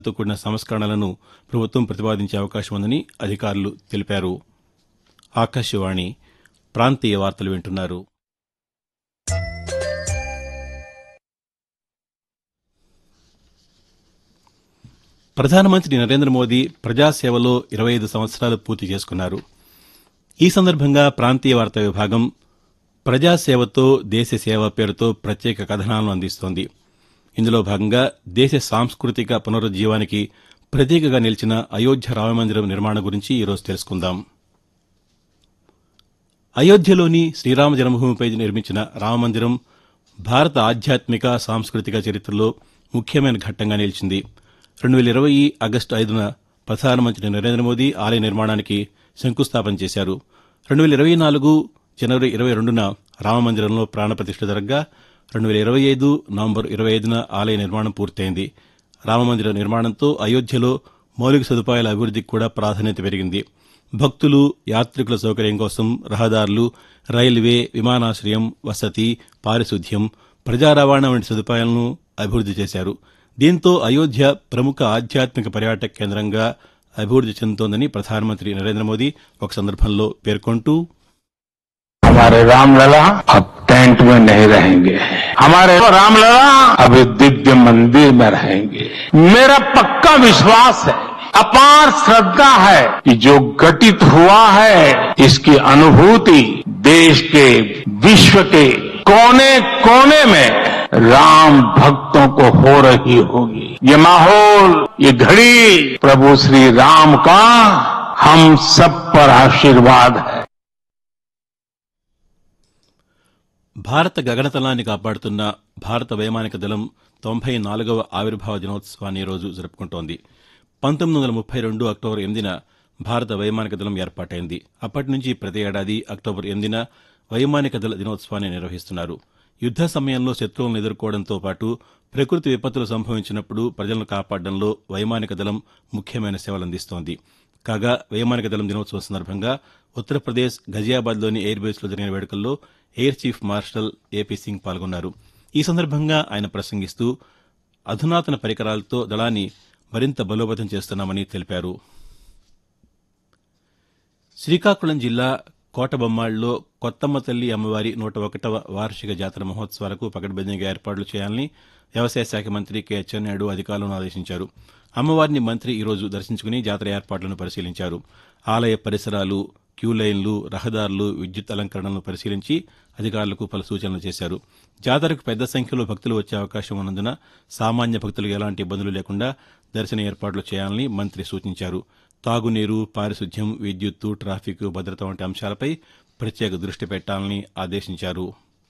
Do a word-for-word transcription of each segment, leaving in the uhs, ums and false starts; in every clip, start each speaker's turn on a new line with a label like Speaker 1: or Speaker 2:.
Speaker 1: తో కూడిన సంస్కరణలను ప్రభుత్వం ప్రతిపాదించే అవకాశం ఉందని అధికారులు తెలిపారు. ఆకాశవాణి ప్రాంతీయ వార్తలు వింటున్నారు. ప్రధానమంత్రి నరేంద్ర మోదీ ప్రజాసేవలో ఇరవై ఐదు సంవత్సరాలు పూర్తి చేసుకున్నారు. ఈ సందర్భంగా ప్రాంతీయ వార్తా విభాగం ప్రజాసేవతో దేశ సేవ పేరుతో ప్రత్యేక కథనాలను అందిస్తోంది. ఇందులో భాగంగా దేశ సాంస్కృతిక పునరుజ్జీవానికి ప్రతీకగా నిలిచిన అయోధ్య రామమందిరం నిర్మాణం గురించి ఈరోజు తెలుసుకుందాం. అయోధ్యలోని శ్రీరామ జన్మభూమిపై నిర్మించిన రామమందిరం భారత ఆధ్యాత్మిక సాంస్కృతిక చరిత్రలో ముఖ్యమైన ఘట్టంగా నిలిచింది. రెండు వేల ఇరవై ఆగస్టు ఐదున ప్రధానమంత్రి నరేంద్ర మోదీ ఆలయ నిర్మాణానికి శంకుస్థాపన చేశారు. రెండు వేల ఇరవై నాలుగు జనవరి ఇరవై రెండున రామమందిరంలో ప్రాణప్రతిష్ఠ జరగ్గా రెండు వేల ఇరవై ఐదు నవంబర్ ఇరవై ఐదున ఆలయ నిర్మాణం పూర్తయింది. రామమందిర నిర్మాణంతో అయోధ్యలో మౌలిక సదుపాయాల అభివృద్దికి కూడా ప్రాధాన్యత పెరిగింది. భక్తులు, యాత్రికుల సౌకర్యం కోసం రహదారులు, రైల్వే, విమానాశ్రయం, వసతి, పారిశుద్ధ్యం, ప్రజా రవాణా వంటి సదుపాయాలను అభివృద్ది చేశారు. దీంతో అయోధ్య ప్రముఖ ఆధ్యాత్మిక పర్యాటక కేంద్రంగా అభివృద్ది చెందుతోందని ప్రధానమంత్రి నరేంద్ర మోదీ ఒక సందర్భంలో పేర్కొంటూ,
Speaker 2: हमारे रामलला अब टेंट में नहीं रहेंगे, हमारे रामलला अब दिव्य मंदिर में रहेंगे. मेरा पक्का विश्वास है, अपार श्रद्धा है कि जो घटित हुआ है इसकी अनुभूति देश के, विश्व के कोने कोने में राम भक्तों को हो रही होगी. ये माहौल, ये घड़ी प्रभु श्री राम का हम सब पर आशीर्वाद है.
Speaker 1: భారత గగనతలాన్ని కాపాడుతున్న భారత వైమానిక దళం తొంభై నాలుగవ ఆవిర్భావ దినోత్సవాన్ని ఈరోజు జరుపుకుంటోంది. పంతొమ్మిది వందల ముప్పై రెండు అక్టోబర్ ఎనిమిదిన భారత వైమానిక దళం ఏర్పాటైంది. అప్పటి నుంచి ప్రతి ఏడాది అక్టోబర్ ఎనిమిదిన వైమానిక దళ దినోత్సవాన్ని నిర్వహిస్తున్నారు. యుద్ద సమయంలో శత్రువులను ఎదుర్కోవడంతో పాటు ప్రకృతి విపత్తులు సంభవించినప్పుడు ప్రజలను కాపాడడంలో వైమానిక దళం ముఖ్యమైన సేవలందిస్తోంది. కాగా వైమానిక దళం దినోత్సవం సందర్భంగా ఉత్తరప్రదేశ్ గజియాబాద్లోని ఎయిర్ బేస్లో జరిగిన వేడుకల్లో air chief marshal AP Singh పాల్గొన్నారు. ఈ సందర్భంగా ఆయన ప్రసంగిస్తూ అధునాతన పరికరాలతో దళాన్ని మరింత బలోపేతం చేస్తున్నామని తెలిపారు. శ్రీకాకుళం జిల్లా కోటబొమ్మాళ్లో కొత్తమ్మ తల్లి అమ్మవారి నూట ఒకటవ వార్షిక జాతర మహోత్సవాలకు పకడ్బందీగా ఏర్పాట్లు చేయాలని వ్యవసాయ శాఖ మంత్రి కె అచ్చెన్నాయుడు అధికారులను ఆదేశించారు. అమ్మవారిని మంత్రి ఈరోజు దర్శించుకుని జాతర ఏర్పాట్లను పరిశీలించారు. ఆలయ పరిసరాలు, క్యూలైన్లు, రహదారులు, విద్యుత్ అలంకరణలను పరిశీలించి అధికారులకు పలు సూచనలు చేశారు. జాతరకు పెద్ద సంఖ్యలో భక్తులు వచ్చే అవకాశం ఉన్నందున సామాన్య భక్తులకు ఎలాంటి ఇబ్బందులు లేకుండా దర్శన ఏర్పాట్లు చేయాలని మంత్రి సూచించారు. తాగునీరు, పారిశుద్ధ్యం, విద్యుత్తు, ట్రాఫిక్ భద్రత వంటి అంశాలపై ప్రత్యేక దృష్టి పెట్టాలని ఆదేశించారు.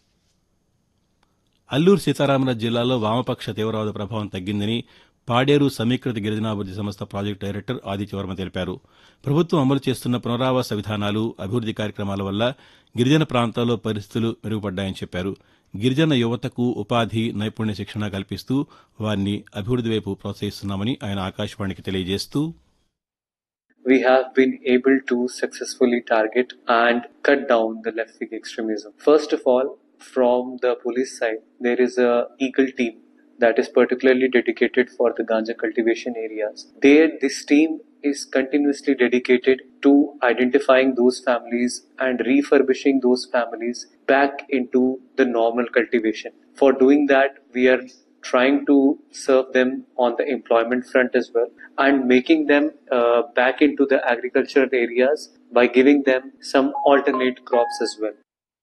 Speaker 1: అల్లూరు సీతారామరాజు జిల్లాలో వామపక్ష తీవ్రవాద ప్రభావం తగ్గిందని పాడేరు సమీకృత గిరిజనాభివృద్ది సంస్థ ప్రాజెక్టు డైరెక్టర్ ఆదిత్యవర్మ తెలిపారు. ప్రభుత్వం అమలు చేస్తున్న పునరావాస విధానాలు, అభివృద్ది కార్యక్రమాల వల్ల గిరిజన ప్రాంతాల్లో పరిస్థితులు మెరుగుపడ్డాయని చెప్పారు. గిరిజన యువతకు ఉపాధి, నైపుణ్య శిక్షణ కల్పిస్తూ వారిని అభివృద్ది వైపు ప్రోత్సహిస్తున్నామని ఆయన ఆకాశవాణికి తెలియజేస్తూ,
Speaker 3: we have been able to successfully target and cut down the left-wing extremism. First of all, from the police side, there is a Eagle team that is particularly dedicated for the ganja cultivation areas. There, this team is continuously dedicated to identifying those families and refurbishing those families back into the normal cultivation. For doing that, we are trying to serve them on the employment front as well and making them uh, back into the agricultural areas by giving them some alternate crops as well.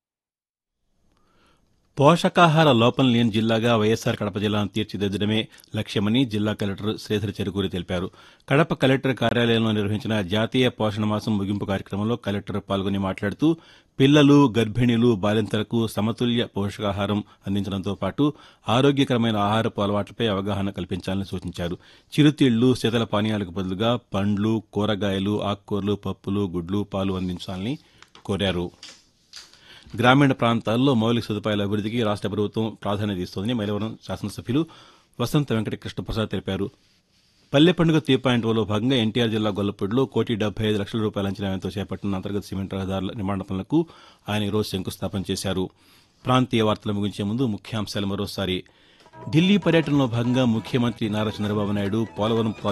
Speaker 1: పోషకాహార లోపం లేని జిల్లాగా వైఎస్సార్ కడప జిల్లాను తీర్చిదిద్దడమే లక్ష్యమని జిల్లా collector Sridhar Cherukuri తెలిపారు. Kadapa collector కార్యాలయంలో నిర్వహించిన జాతీయ పోషణ మాసం ముగింపు కార్యక్రమంలో కలెక్టర్ పాల్గొని మాట్లాడుతూ పిల్లలు, గర్భిణీలు, బాలింతలకు సమతుల్య పోషకాహారం అందించడంతో పాటు ఆరోగ్యకరమైన ఆహారపు అలవాట్లపై అవగాహన కల్పించాలని సూచించారు. చిరుతిళ్లు, శీతల పానీయాలకు బదులుగా పండ్లు, కూరగాయలు, ఆకుకూరలు, పప్పులు, గుడ్లు, పాలు అందించాలని కోరారు. గ్రామీణ ప్రాంతాల్లో మౌలిక సదుపాయాల అభివృద్దికి రాష్ట ప్రభుత్వం ప్రాధాన్యత ఇస్తోందని మైలవరం శాసనసభ్యులు వసంత వెంకట కృష్ణప్రసాద్ తెలిపారు. పల్లె పండుగ త్రీ పాయింట్ ఓలో భాగంగా ఎన్టీఆర్ జిల్లా గొల్లపూడిలో కోటి డెబ్బై ఐదు లక్షల రూపాయల అంచనా వ్యయంతో చేపట్టిన అంతర్గత సిమెంట్ రహదారుల నిర్మాణ పనులకు ఆయన ఈరోజు శంకుస్థాపన చేశారు. ప్రాంతీయ వార్తలు ముగించే ముందు ముఖ్యాంశాలు మరోసారి. ఢిల్లీ పర్యటనలో భాగంగా ముఖ్యమంత్రి నారా చంద్రబాబు నాయుడు పోలవరం